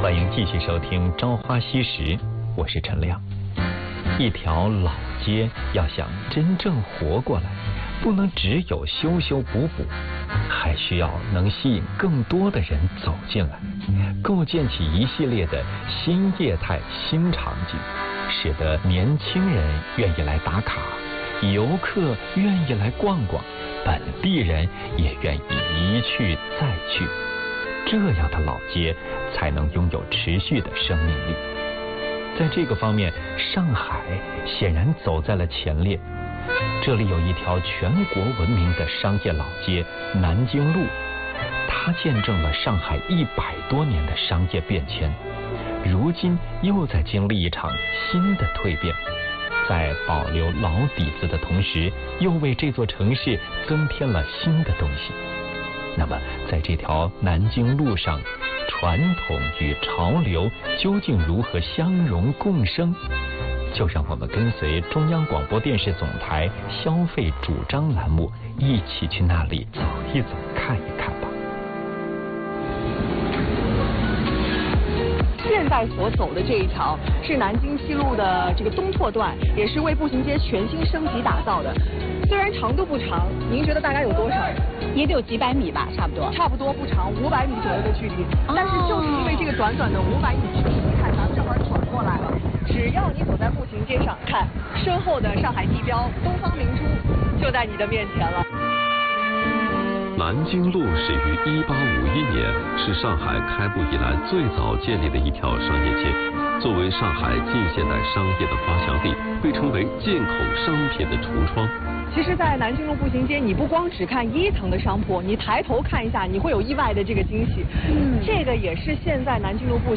欢迎继续收听《朝花夕拾》，我是陈亮。一条老街要想真正活过来，不能只有修修补补，还需要能吸引更多的人走进来，构建起一系列的新业态、新场景，使得年轻人愿意来打卡，游客愿意来逛逛，本地人也愿意一去再去。这样的老街才能拥有持续的生命力。在这个方面，上海显然走在了前列。这里有一条全国闻名的商业老街南京路，它见证了上海100多年的商业变迁，如今又在经历一场新的蜕变，在保留老底子的同时，又为这座城市增添了新的东西。那么在这条南京路上，传统与潮流究竟如何相融共生？就让我们跟随中央广播电视总台消费主张栏目一起去那里走一走看一看吧。 现在所走的这一条是南京西路的这个东拓段，也是为步行街全新升级打造的。虽然长度不长，您觉得大概有多少？ 也得有几百米吧，差不多。 差不多不长，500米左右的距离。但是就是因为这个短短的500米距离，你看咱们正好转过来了。只要你走在步行街上，看身后的上海地标东方明珠就在你的面前了。 南京路始于1851年，是上海开埠以来最早建立的一条商业街。作为上海近现代商业的发祥地，被称为进口商品的橱窗。 其实，在南京路步行街，你不光只看1层的商铺，你抬头看一下，你会有意外的这个惊喜。这个也是现在南京路步